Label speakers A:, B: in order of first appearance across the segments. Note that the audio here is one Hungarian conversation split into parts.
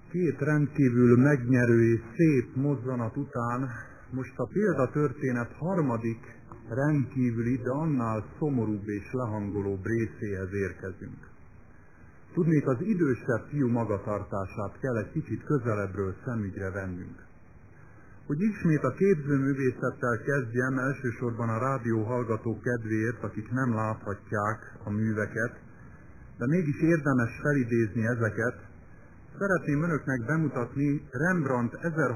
A: Két rendkívül megnyerő és szép mozzanat után most a példatörténet harmadik rendkívüli, de annál szomorúbb és lehangolóbb részéhez érkezünk. Tudnék, az idősebb fiú magatartását kell egy kicsit közelebbről szemügyre vennünk. Hogy ismét a képzőművészettel kezdjem, elsősorban a rádió hallgatók kedvéért, akik nem láthatják a műveket, de mégis érdemes felidézni ezeket. Szeretném önöknek bemutatni Rembrandt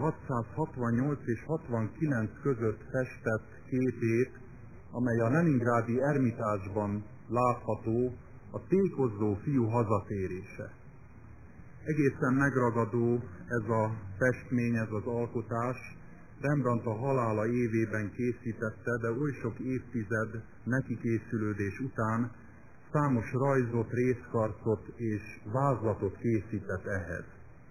A: 1668 és 69 között festett képét, amely a leningrádi Ermitásban látható, a tékozó fiú hazatérése. Egészen megragadó ez a festmény, ez az alkotás. Rembrandt a halála évében készítette, de oly sok évtized nekikészülődés után számos rajzot, részkarcot és vázlatot készített ehhez.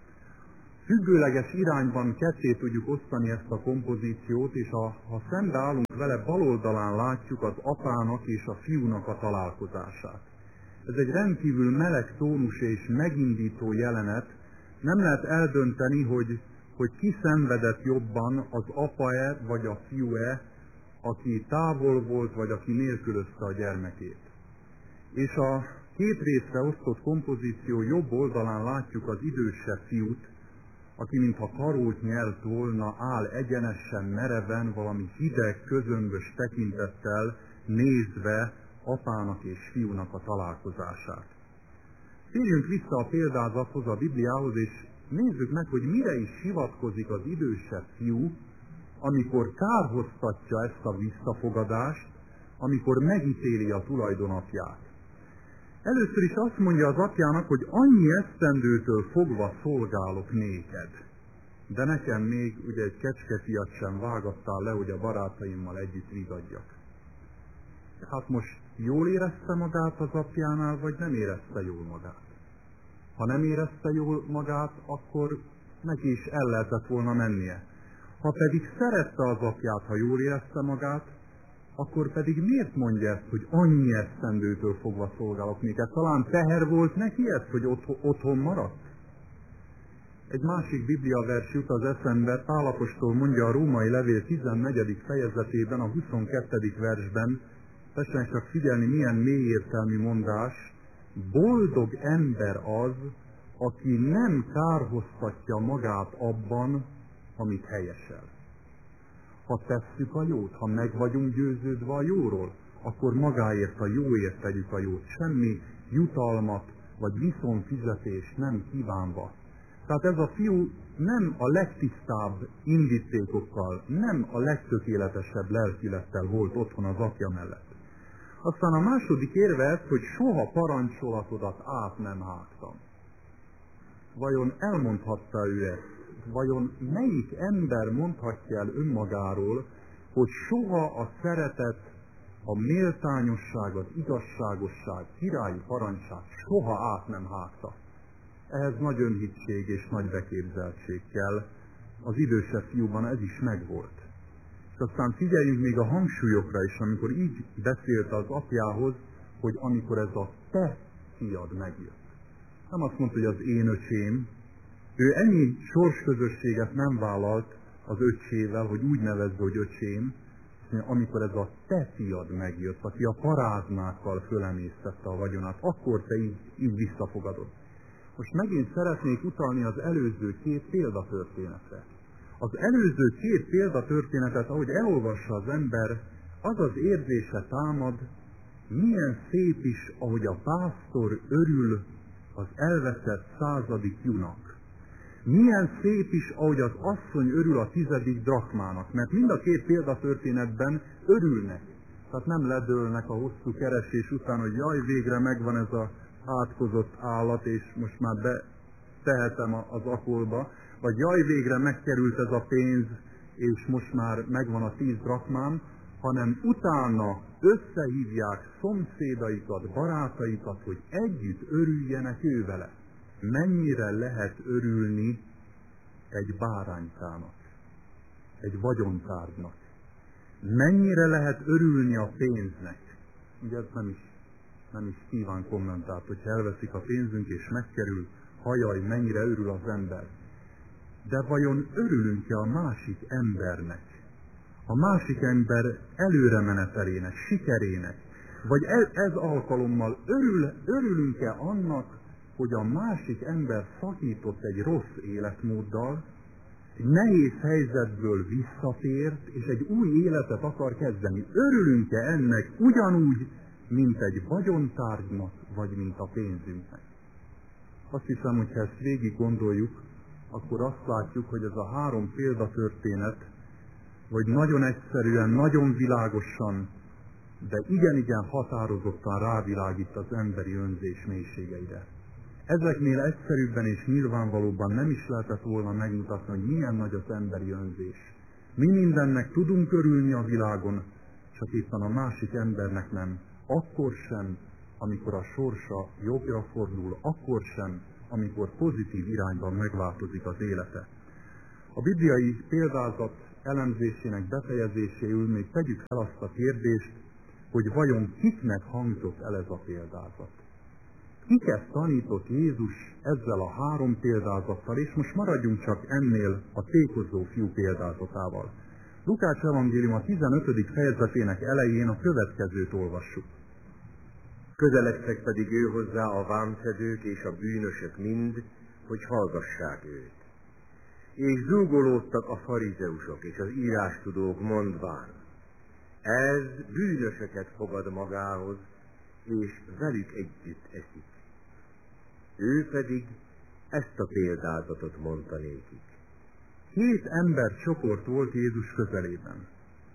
A: Függőleges irányban ketté tudjuk osztani ezt a kompozíciót, és ha szembeállunk vele, bal oldalán látjuk az apának és a fiúnak a találkozását. Ez egy rendkívül meleg tónus és megindító jelenet. Nem lehet eldönteni, hogy ki szenvedett jobban, az apa-e vagy a fiú-e, aki távol volt, vagy aki nélkülözte a gyermekét. És a két részre osztott kompozíció jobb oldalán látjuk az idősebb fiút, aki mintha karót nyelt volna, áll egyenesen, mereven, valami hideg, közömbös tekintettel nézve apának és fiúnak a találkozását. Térjünk vissza a példázathoz, a Bibliához, és nézzük meg, hogy mire is hivatkozik az idősebb fiú, amikor kárhoztatja ezt a visszafogadást, amikor megítéli a tulajdonapját. Először is azt mondja az apjának, hogy annyi esztendőtől fogva szolgálok néked, de nekem még ugye egy kecskefiat sem vágattál le, hogy a barátaimmal együtt vigadjak. Hát most jól érezte magát az apjánál, vagy nem érezte jól magát? Ha nem érezte jól magát, akkor neki is el lehetett volna mennie. Ha pedig szerette az apját, ha jól érezte magát, akkor pedig miért mondja ezt, hogy annyi esztendőtől fogva szolgálok néked? Talán teher volt neki ez, hogy otthon maradt? Egy másik bibliavers jut az eszembe, Pál apostol mondja a római levél 14. fejezetében, a 22. versben, tessenek csak figyelni, milyen mélyértelmű mondás: boldog ember az, aki nem kárhoztatja magát abban, amit helyesel. Ha tesszük a jót, ha meg vagyunk győződve a jóról, akkor magáért, a jóért tegyük a jót, semmi jutalmat vagy viszonfizetést nem kívánva. Tehát ez a fiú nem a legtisztább indítékokkal, nem a legtökéletesebb lelkülettel volt otthon az apja mellett. Aztán a második érve ez, hogy soha parancsolatodat át nem hágtam. Vajon elmondhatta ő ezt? Vajon melyik ember mondhatja el önmagáról, hogy soha a szeretet, a méltányosság, az igazságosság, királyi parancsát soha át nem hágta? Ehhez nagy önhittség és nagy beképzeltség kell. Az idősebb fiúban ez is megvolt. És aztán figyeljünk még a hangsúlyokra is, amikor így beszélt az apjához, hogy amikor ez a te fiad megjött. Nem azt mondta, hogy az én öcsém. Ő ennyi sorsközösséget nem vállalt az öcsével, hogy úgy nevezze, hogy öcsém, amikor ez a te fiad megjött, aki a paráznákkal fölemésztette a vagyonát, akkor te így visszafogadod. Most megint szeretnék utalni az előző két példatörténetre. Az előző két példatörténetet, ahogy elolvassa az ember, az az érzése támad, milyen szép is, ahogy a pásztor örül az elveszett 100. junak. Milyen szép is, ahogy az asszony örül a 10. drachmának, mert mind a két példatörténetben örülnek. Tehát nem ledőlnek a hosszú keresés után, hogy jaj, végre megvan ez az átkozott állat, és most már betehetem az akolba, vagy jaj, végre megkerült ez a pénz, és most már megvan a 10 drachmám, hanem utána összehívják szomszédaikat, barátaikat, hogy együtt örüljenek ő vele. Mennyire lehet örülni egy báránykának, egy vagyontárgynak? Mennyire lehet örülni a pénznek? Ugye ez nem is kíván kommentárt, hogyha elveszik a pénzünk és megkerül, hajaj, mennyire örül az ember. De vajon örülünk-e a másik embernek? A másik ember előremenetelének, sikerének? Vagy ez alkalommal örülünk-e annak, hogy a másik ember szakított egy rossz életmóddal, egy nehéz helyzetből visszatért, és egy új életet akar kezdeni? Örülünk-e ennek ugyanúgy, mint egy vagyontárgynak, vagy mint a pénzünknek? Azt hiszem, hogy ha ezt végig gondoljuk, akkor azt látjuk, hogy ez a 3 példatörténet, vagy nagyon egyszerűen, nagyon világosan, de igen határozottan rávilágít az emberi önzés mélységeire. Ezeknél egyszerűbben és nyilvánvalóbban nem is lehetett volna megmutatni, hogy milyen nagy az emberi önzés. Mi mindennek tudunk örülni a világon, csak éppen a másik embernek nem. Akkor sem, amikor a sorsa jobbra fordul, akkor sem, amikor pozitív irányban megváltozik az élete. A bibliai példázat elemzésének befejezéséül még tegyük fel azt a kérdést, hogy vajon kiknek hangzott el ez a példázat. Kiket tanított Jézus ezzel a 3 példázattal, és most maradjunk csak ennél a tékozó fiú példázatával. Lukács evangélium a 15. fejezetének elején a következőt olvassuk.
B: Közeledtek pedig ő hozzá a vámszedők és a bűnösök mind, hogy hallgassák őt. És zúgolódtak a farizeusok és az írástudók mondván, ez bűnösöket fogad magához, és velük együtt eszik. Ő pedig ezt a példázatot mondta nékik.
A: 7 embercsoport volt Jézus közelében.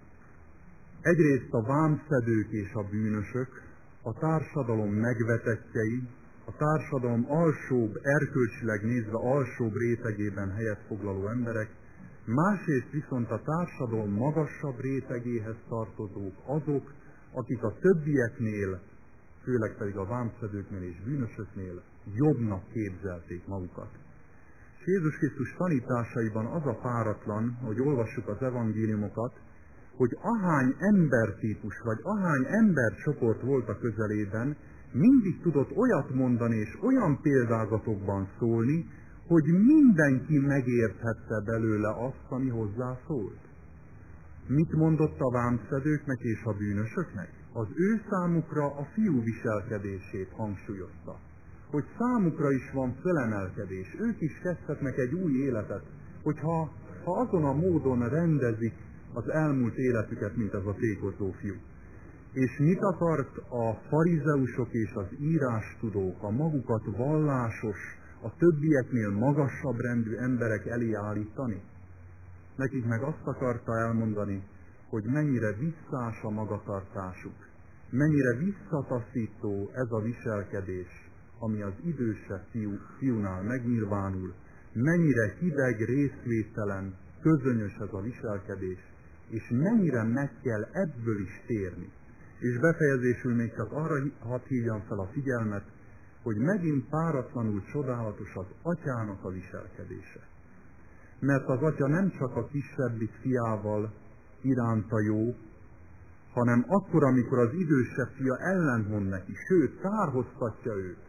A: Egyrészt a vámszedők és a bűnösök, a társadalom megvetettjei, a társadalom alsóbb, erkölcsileg nézve alsóbb rétegében helyet foglaló emberek, másrészt viszont a társadalom magasabb rétegéhez tartozók azok, akik a többieknél, főleg pedig a vámszedőknél és bűnösöknél jobbnak képzelték magukat. És Jézus Krisztus tanításaiban az a páratlan, hogy olvassuk az evangéliumokat, hogy ahány embertípus vagy ahány embercsoport volt a közelében, mindig tudott olyat mondani és olyan példázatokban szólni, hogy mindenki megérthette belőle azt, ami hozzá szólt. Mit mondott a vámszedőknek és a bűnösöknek? Az ő számukra a fiú viselkedését hangsúlyozta. Hogy számukra is van fölemelkedés, ők is kezdhetnek egy új életet, hogyha azon a módon rendezik az elmúlt életüket, mint az a tékozó fiú. És mit akart a farizeusok és az írástudók, a magukat vallásos, a többieknél magasabb rendű emberek elé állítani? Nekik meg azt akarta elmondani, hogy mennyire visszás a magatartásuk, mennyire visszataszító ez a viselkedés, ami az idősebb fiúnál megnyilvánul, mennyire hideg, részvételen, közönyös ez a viselkedés, és mennyire meg kell ebből is térni. És befejezésül még csak arra hadd hívjam fel a figyelmet, hogy megint páratlanul csodálatos az atyának a viselkedése. Mert az atya nem csak a kisebbik fiával iránta jó, hanem akkor, amikor az idősebb fia ellenmond neki, sőt, kárhoztatja őt,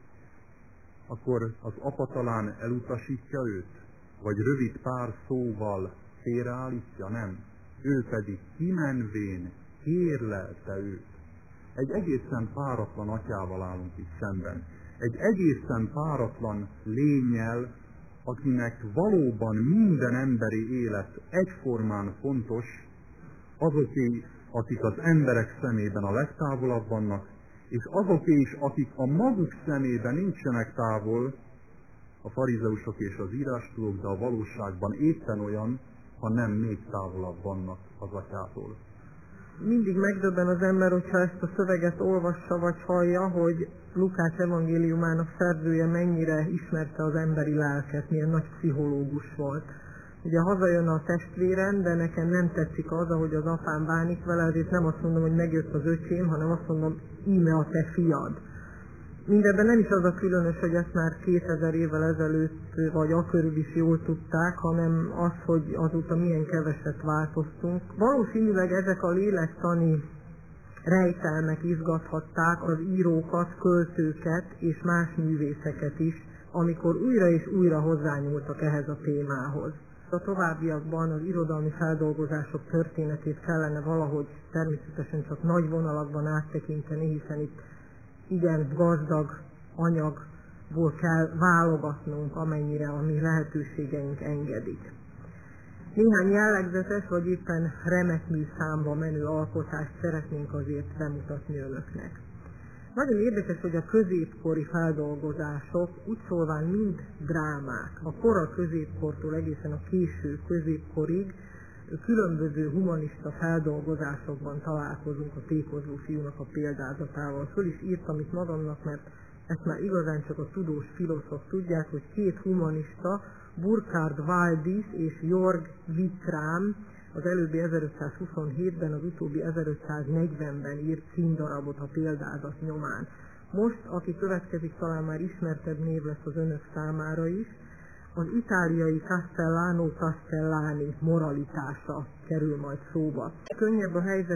A: akkor az apa talán elutasítja őt, vagy rövid pár szóval félreállítja, nem. Ő pedig kimenvén kérlelte őt. Egy egészen páratlan atyával állunk itt szemben. Egy egészen páratlan lénnyel, akinek valóban minden emberi élet egyformán fontos, azoké, akik az emberek szemében a legtávolabb vannak, és azoké is, akik a maguk szemében nincsenek távol, a farizeusok és az írástudók, de a valóságban éppen olyan, ha nem még távolabb vannak az atyától.
C: Mindig megdöbben az ember, hogyha ezt a szöveget olvassa vagy hallja, hogy Lukács evangéliumának szerzője mennyire ismerte az emberi lelket, milyen nagy pszichológus volt. Ugye hazajön a testvérem, de nekem nem tetszik az, ahogy az apám bánik vele, ezért nem azt mondom, hogy megjött az öcsém, hanem azt mondom, íme a te fiad. Mindebben nem is az a különös, hogy ezt már 2000 évvel ezelőtt, vagy akörül is jól tudták, hanem az, hogy azóta milyen keveset változtunk. Valószínűleg ezek a lélektani rejtelmek izgathatták az írókat, költőket és más művészeket is, amikor újra és újra hozzányúltak ehhez a témához. A továbbiakban az irodalmi feldolgozások történetét kellene valahogy természetesen csak nagy vonalakban áttekinteni, hiszen itt igen gazdag anyagból kell válogatnunk, amennyire a mi lehetőségeink engedik. Néhány jellegzetes, vagy éppen remek műszámba menő alkotást szeretnénk azért bemutatni önöknek. Nagyon érdekes, hogy a középkori feldolgozások úgy szólván mind drámák. A kora középkortól egészen a késő középkorig különböző humanista feldolgozásokban találkozunk a Tékozló fiúnak a példázatával. Föl is írtam itt magamnak, mert ezt már igazán csak a tudós filozófok tudják, hogy két humanista, Burkhard Wallis és Jörg Witram az előbbi 1527-ben, az utóbbi 1540-ben írt címdarabot a példázat nyomán. Most, aki következik, talán már ismertebb név lesz az önök számára is, az itáliai Castellano Castellani moralitása kerül majd szóba. Könnyebb a helyzet